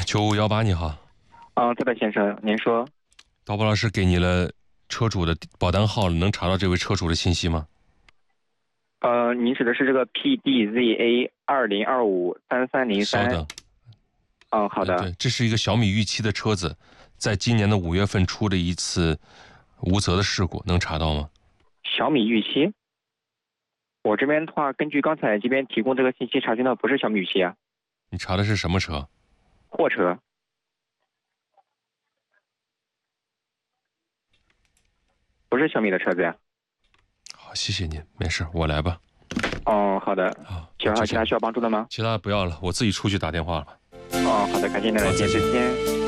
9518，你好。 这位先生，您说。 导播老师给你了车主的保单号了，能查到这位车主的信息吗？ 您指的是这个 PDZA20253303。 稍等。 好的。 对，这是一个小米预期的车子，在今年的5月份出了一次无责的事故，能查到吗？ 小米预期，我这边的话，根据刚才这边提供这个信息查询的不是小米预期啊。 你查的是什么车？ 货车。不是小米的车子呀。 好，谢谢您，没事，我来吧。 好的。 好， 请问还有其他需要帮助的吗？ 其他不要了，我自己出去打电话了。 好的，感谢您的来电，再见。